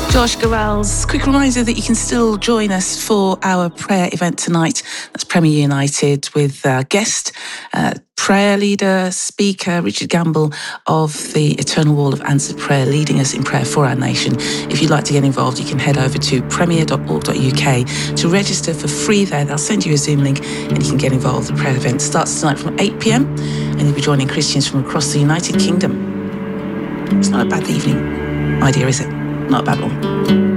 Josh Garrels. Quick reminder that you can still join us for our prayer event tonight. That's Premier United with guest, prayer leader, speaker, Richard Gamble of the Eternal Wall of Answered Prayer, leading us in prayer for our nation. If you'd like to get involved, you can head over to premier.org.uk to register for free there. They'll send you a Zoom link and you can get involved. The prayer event starts tonight from 8 p.m. and you'll be joining Christians from across the United Kingdom. It's not a bad evening, my dear, is it? Not a bad one.